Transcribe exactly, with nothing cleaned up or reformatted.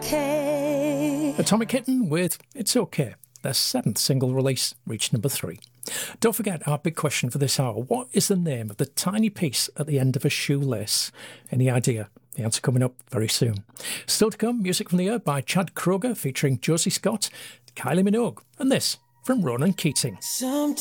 okay. Atomic Kitten with It's Okay. Their seventh single release reached number three. Don't forget our big question for this hour. What is the name of the tiny piece at the end of a shoelace? Any idea? The answer coming up very soon. Still to come, music from the air by Chad Kroger featuring Josie Scott, Kylie Minogue, and this from Ronan Keating. Sometimes